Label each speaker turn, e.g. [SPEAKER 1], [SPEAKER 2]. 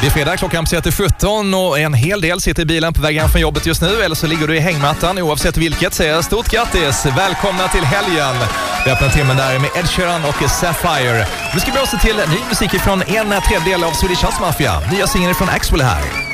[SPEAKER 1] Det är fredag, klockan passerar 17 och en hel del sitter i bilen på vägen från jobbet just nu. Eller så ligger du i hängmattan, oavsett vilket säger jag stort grattis. Välkomna till helgen. Vi öppnar timmen där med Ed Sheeran och Sapphire. Nu ska vi också till ny musik från en tredjedel av Swedish House Mafia. Nya singeln från Axwell här.